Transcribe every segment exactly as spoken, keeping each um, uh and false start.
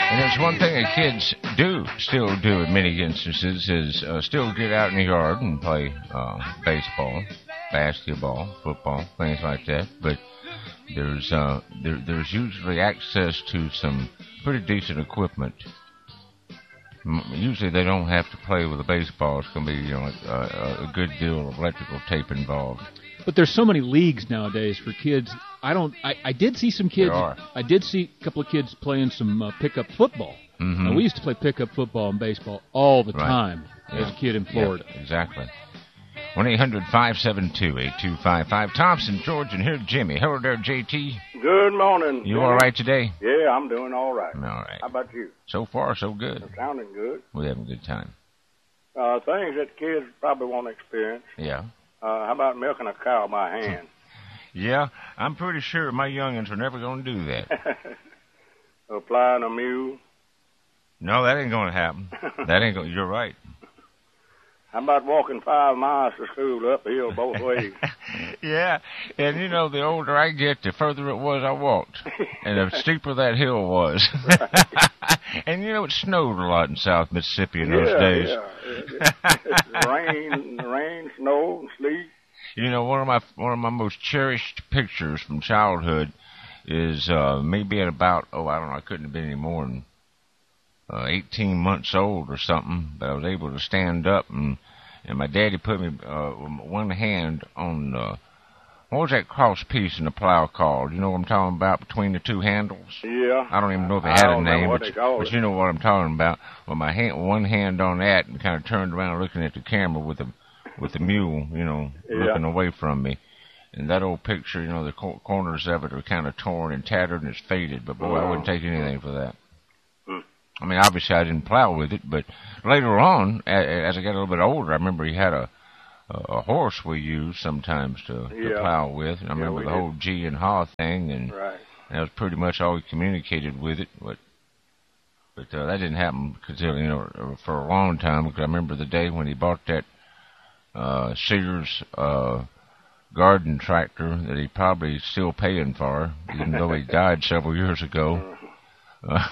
And there's one thing that kids do still do in many instances is uh, still get out in the yard and play uh, baseball, basketball, football, things like that. But there's uh, there, there's usually access to some pretty decent equipment. Usually they don't have to play with a baseball. It's going to be, you know, a, a good deal of electrical tape involved. But there's so many leagues nowadays for kids. I don't. I, I did see some kids. There are. I did see a couple of kids playing some uh, pickup football. Mm-hmm. Now, we used to play pickup football and baseball all the Right. time Yeah. as a kid in Florida. Yeah, exactly. one eight hundred five seven two eight two five five. Thompson, George, and here's Jimmy. Hello there, J T. Good morning. You Jimmy. all right today? Yeah, I'm doing all right. All right. How about you? So far, so good. I'm sounding good. We're having a good time. Uh, things that kids probably won't experience. Yeah. Uh, how about milking a cow by hand? Yeah, I'm pretty sure my youngins are never going to do that. Applying a mule. No, that ain't going to happen. That ain't going. You're right. How about walking five miles to school uphill both ways? Yeah, and you know, the older I get, the further it was I walked, and the steeper that hill was. And you know, it snowed a lot in South Mississippi in yeah, those days. Yeah, it's rain, rain, snow, and sleet. You know, one of my one of my most cherished pictures from childhood is uh, me being about, oh, I don't know, I couldn't have been any more than uh, eighteen months old or something, but I was able to stand up, and and my daddy put me uh, one hand on uh, what was that cross piece in the plow called? You know what I'm talking about, between the two handles? Yeah. I don't even know if they I had a don't know name, what but, they call but it. you know what I'm talking about. Well, my hand, one hand on that, and kind of turned around looking at the camera with the with the mule, you know, Yeah. looking away from me. And that old picture, you know, the cor- corners of it are kind of torn and tattered and it's faded, but boy, I wouldn't take anything for that. Hmm. I mean, obviously I didn't plow with it, but later on, a- as I got a little bit older, I remember he had a a horse we used sometimes to, to Yeah. plow with. And I Yeah, remember we the did. whole G and Haw thing, and Right. that was pretty much all we communicated with it. But but uh, that didn't happen until, you know, for a long time, because I remember the day when he bought that uh, Sears uh, garden tractor that he probably still paying for, even though he died several years ago. Uh,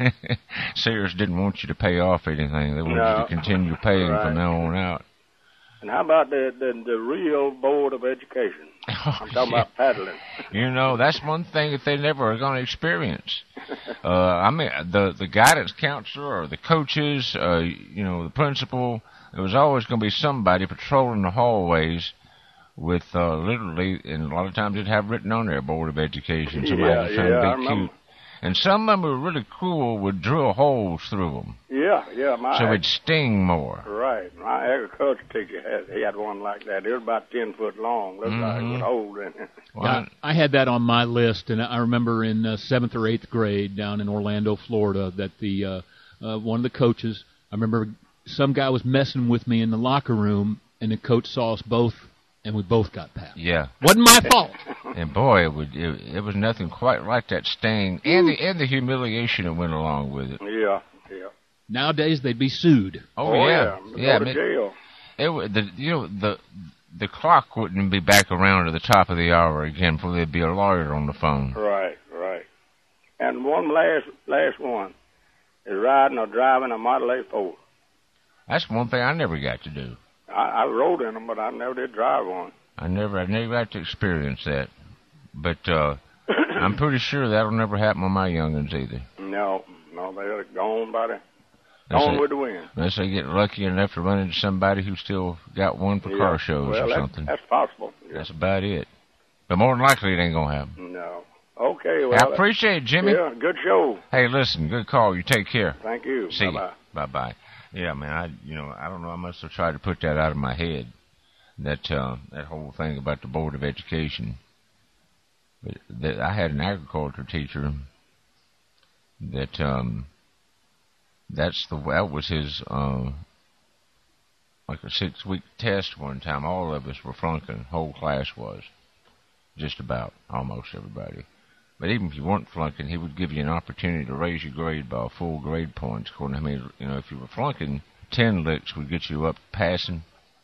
Sears didn't want you to pay off anything. They wanted No. you to continue paying Right. from now on out. And how about the, the, the real Board of Education? I'm talking about paddling. You know, that's one thing that they never are going to experience. Uh, I mean, the the guidance counselor or the coaches, uh, you know, the principal, there was always going to be somebody patrolling the hallways with uh, literally, and a lot of times it'd have written on there, Board of Education. Somebody Yeah, was trying yeah, I to be remember. cute. And some of them were really cruel, would drill holes through them, Yeah, yeah. My so it'd sting more. Right. My agriculture teacher had he had one like that. It was about ten foot long. Looked like it Mhm. was old in it. Well, Yeah, I had that on my list, and I remember in uh, seventh or eighth grade down in Orlando, Florida, that the uh, uh, one of the coaches, I remember some guy was messing with me in the locker room, and the coach saw us both, and we both got packed. yeah. Wasn't my fault. And boy, it would it, it was nothing quite like that sting and the and the humiliation that went along with it. Yeah, yeah. Nowadays, they'd be sued. Oh, Oh, yeah, yeah. yeah. Go to man, jail. it would the you know the the clock wouldn't be back around to the top of the hour again before there'd be a lawyer on the phone. Right, right. And one last last one is riding or driving a Model A Ford. That's one thing I never got to do. I, I rode in them, but I never did drive one. I never I never got to experience that. But uh, I'm pretty sure that'll never happen with my youngins either. No, no, they're gone by the Unless gone they- with the wind. Unless they get lucky enough to run into somebody who still got one for Yeah. car shows well, or that's, something. That's possible. Yeah. That's about it. But more than likely, it ain't gonna happen. No. Okay, well. I appreciate it, Jimmy. Yeah, good show. Hey, listen, good call. You take care. Thank you. See Bye-bye. you. Bye bye. Yeah, man. I, you know, I don't know. I must have tried to put that out of my head. That uh, that whole thing about the Board of Education. But that I had an agriculture teacher. That um. That's the that was his uh. Like a six week test one time. All of us were flunking. Whole class was. Just about almost everybody. But even if you weren't flunking, he would give you an opportunity to raise your grade by a full grade point. According to me, you know, if you were flunking, ten licks would get you up passing.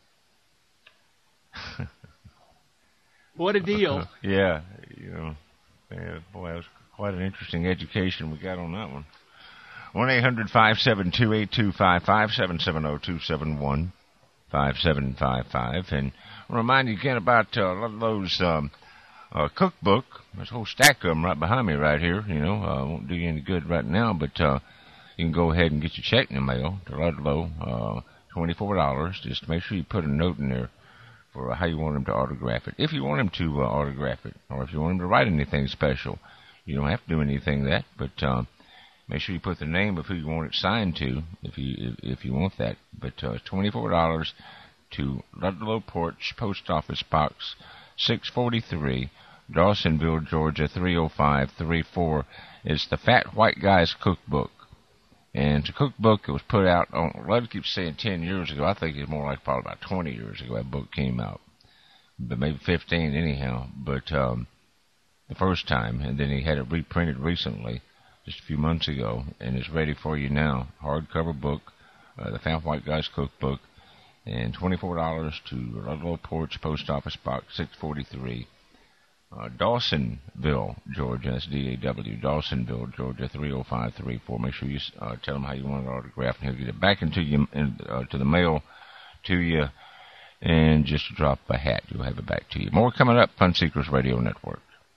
What a deal. Yeah, you know, yeah, boy, that was quite an interesting education we got on that one. one eight hundred five seven two eight two five five, seven seven zero two seven one five seven five five. And I'll remind you again about uh, a lot of those um, uh, cookbook. There's a whole stack of them right behind me right here. You know, uh, won't do you any good right now, but uh, you can go ahead and get your check in the mail to Ludlow, uh, twenty-four dollars. Just make sure you put a note in there for how you want him to autograph it. If you want him to uh, autograph it, or if you want him to write anything special, you don't have to do anything that, but uh, make sure you put the name of who you want it signed to, if you if, if you want that. But uh, twenty-four dollars to Ludlow Porch, Post Office Box six forty-three, Dawsonville, Georgia three oh five three four. It's the Fat White Guy's Cookbook. And it's a cookbook that was put out on, a lot of keep saying ten years ago. I think it's more like probably about twenty years ago that book came out. But maybe fifteen anyhow. But um, the first time, and then he had it reprinted recently, just a few months ago, and it's ready for you now. Hardcover book, uh, the Fat White Guy's Cookbook, and twenty-four dollars to Ludlow Porch, Post Office Box six forty-three. Uh, Dawsonville, Georgia, that's D A W, Dawsonville, Georgia, three oh five three four. Make sure you uh, tell him how you want it autographed, and he'll get it back into you, in, uh, to the mail to you, and just drop a hat. You'll have it back to you. More coming up, Fun Seekers Radio Network.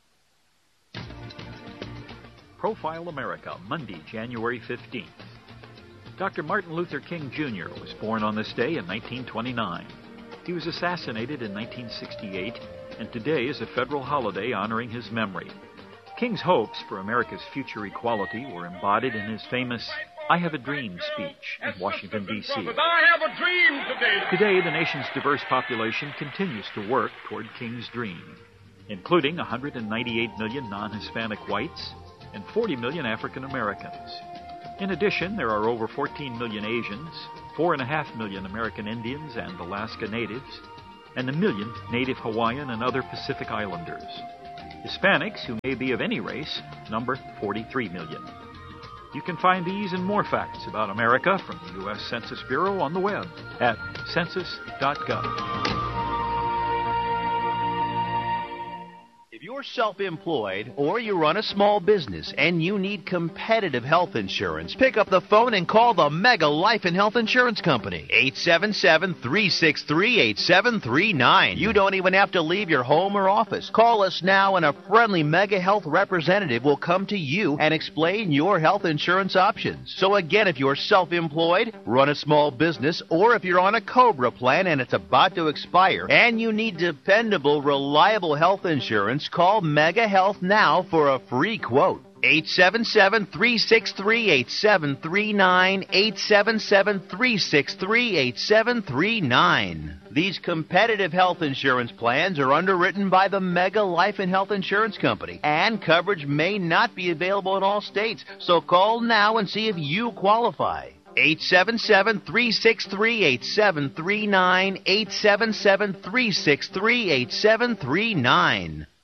Profile America, Monday, January fifteenth. Doctor Martin Luther King Junior was born on this day in nineteen twenty-nine. He was assassinated in nineteen sixty-eight, and today is a federal holiday honoring his memory. King's hopes for America's future equality were embodied in his famous I Have a Dream speech in Washington, D C I have a dream today. Today, the nation's diverse population continues to work toward King's dream, including one hundred ninety-eight million non-Hispanic whites and forty million African Americans. In addition, there are over fourteen million Asians, four point five million American Indians and Alaska Natives, and a million Native Hawaiian and other Pacific Islanders. Hispanics, who may be of any race, number forty-three million. You can find these and more facts about America from the U S Census Bureau on the web at census dot gov. If you're self-employed or you run a small business and you need competitive health insurance, pick up the phone and call the Mega Life and Health Insurance Company. eight seven seven, three six three, eight seven three nine. You don't even have to leave your home or office. Call us now and a friendly Mega Health representative will come to you and explain your health insurance options. So again, if you're self-employed, run a small business, or if you're on a COBRA plan and it's about to expire and you need dependable, reliable health insurance, call Mega Health now for a free quote. eight seven seven, three six three, eight seven three nine, eight seven seven, three six three, eight seven three nine. These competitive health insurance plans are underwritten by the Mega Life and Health Insurance Company, and coverage may not be available in all states, so call now and see if you qualify. eight seven seven, three six three, eight seven three nine, eight seven seven, three six three, eight seven three nine.